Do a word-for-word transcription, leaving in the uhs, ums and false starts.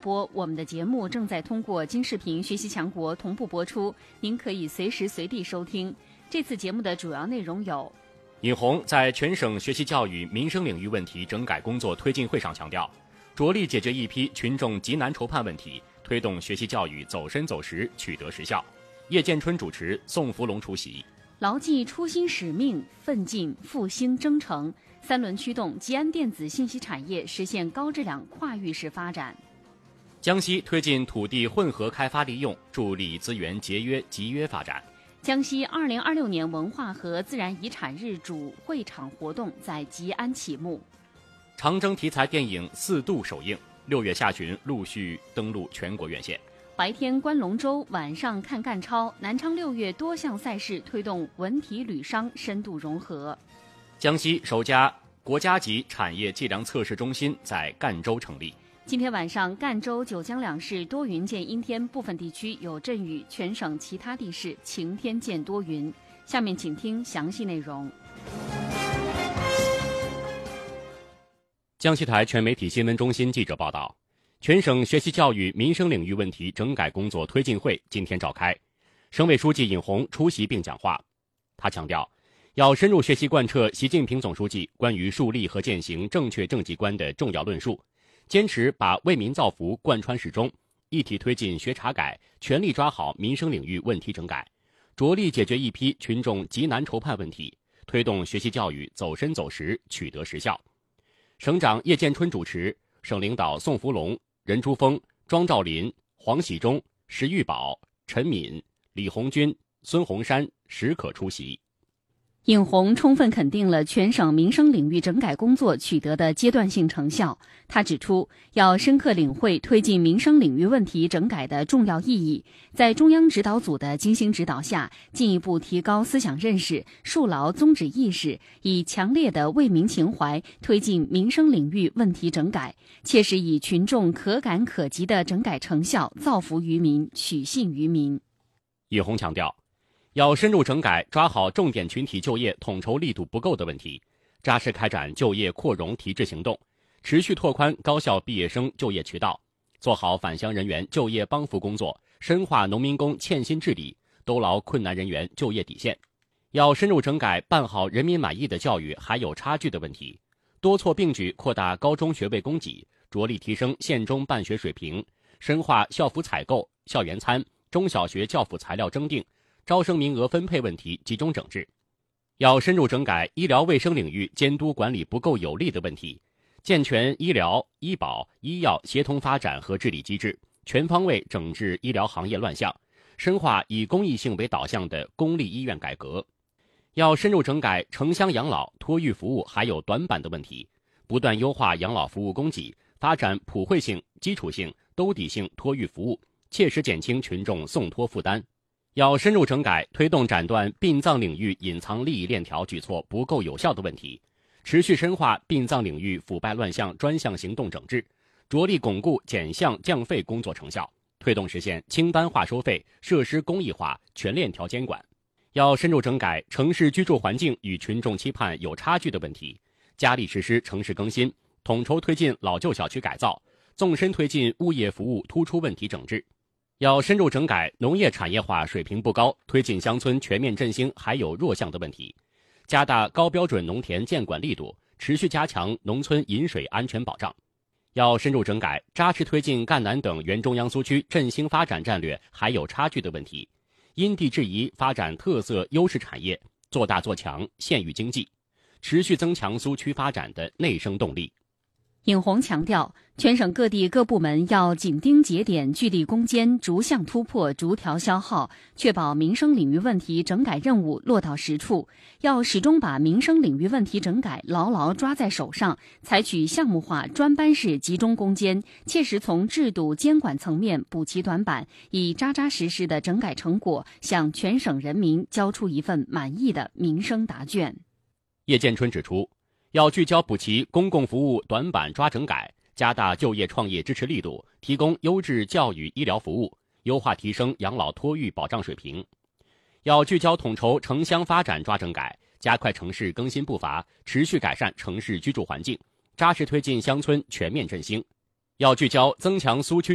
播，我们的节目正在通过金视频学习强国同步播出，您可以随时随地收听。这次节目的主要内容有： 尹红在全省学习教育民生领域问题整改工作推进会上强调，着力解决一批群众急难愁盼问题，推动学习教育走深走实，取得实效。叶建春主持，宋福龙出席。 牢记初心使命，奋进复兴征程，三轮驱动吉安电子信息产业实现高质量跨域式发展。 江西推进土地混合开发利用，助力资源节约集约发展。 江西二零二六年文化和自然遗产日主会场活动在吉安启幕。 长征题材电影《四渡》首映，六月下旬陆续登陆全国院线。 白天观龙舟，晚上看赣超。南昌六月多项赛事推动文体旅商深度融合。 江西首家国家级产业计量测试中心在赣州成立。 今天晚上，赣州、九江两市多云见阴天，部分地区有阵雨，全省其他地市晴天见多云。下面请听详细内容。 江西台全媒体新闻中心记者报道，全省学习教育民生领域问题整改工作推进会今天召开，省委书记尹红出席并讲话。他强调，要深入学习贯彻习近平总书记关于树立和践行正确政绩观的重要论述，坚持把为民造福贯穿始终，一体推进学查改，全力抓好民生领域问题整改，着力解决一批群众急难愁盼问题，推动学习教育走深走实，取得实效。省长叶建春主持，省领导宋福龙、任珠峰、庄兆林、黄喜忠、石玉宝、陈敏、李红军、孙洪山、石可出席。 尹红充分肯定了全省民生领域整改工作取得的阶段性成效。他指出，要深刻领会推进民生领域问题整改的重要意义，在中央指导组的精心指导下，进一步提高思想认识，树牢宗旨意识，以强烈的为民情怀推进民生领域问题整改，切实以群众可感可及的整改成效造福于民，取信于民。 尹红强调，要深入整改，抓好重点群体就业统筹力度不够的问题，扎实开展就业扩容提质行动，持续拓宽高校毕业生就业渠道，做好返乡人员就业帮扶工作，深化农民工欠薪治理，兜牢困难人员就业底线。要深入整改办好人民满意的教育还有差距的问题，多措并举扩大高中学位供给，着力提升县中办学水平，深化校服采购、校园餐、中小学教辅材料征订、招生名额分配问题集中整治。要深入整改医疗卫生领域监督管理不够有力的问题，健全医疗、医保、医药协同发展和治理机制，全方位整治医疗行业乱象，深化以公益性为导向的公立医院改革。要深入整改城乡养老、托育服务还有短板的问题，不断优化养老服务供给，发展普惠性、基础性、兜底性托育服务，切实减轻群众送托负担。要深入整改推动斩断殡葬领域隐藏利益链条举措不够有效的问题，持续深化殡葬领域腐败乱象专项行动整治，着力巩固减项降费工作成效，推动实现清单化收费、设施公益化、全链条监管。要深入整改城市居住环境与群众期盼有差距的问题，加力实施城市更新，统筹推进老旧小区改造，纵深推进物业服务突出问题整治。要深入整改农业产业化水平不高，推进乡村全面振兴还有弱项的问题，加大高标准农田监管力度，持续加强农村饮水安全保障。要深入整改扎实推进赣南等原中央苏区振兴发展战略还有差距的问题，因地制宜发展特色优势产业，做大做强县域经济，持续增强苏区发展的内生动力。 尹红强调，全省各地各部门要紧盯节点，聚力攻坚，逐项突破，逐条消耗，确保民生领域问题整改任务落到实处。要始终把民生领域问题整改牢牢抓在手上，采取项目化、专班式集中攻坚，切实从制度监管层面补齐短板，以扎扎实实的整改成果向全省人民交出一份满意的民生答卷。 叶建春指出，要聚焦补齐公共服务短板抓整改，加大就业创业支持力度，提供优质教育医疗服务，优化提升养老托育保障水平。要聚焦统筹城乡发展抓整改，加快城市更新步伐，持续改善城市居住环境，扎实推进乡村全面振兴。要聚焦增强苏区